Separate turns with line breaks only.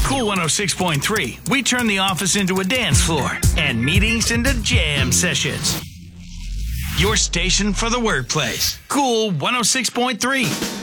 Cool 106.3, we turn the office into a dance floor and meetings into jam sessions. Your station for the workplace. Cool 106.3.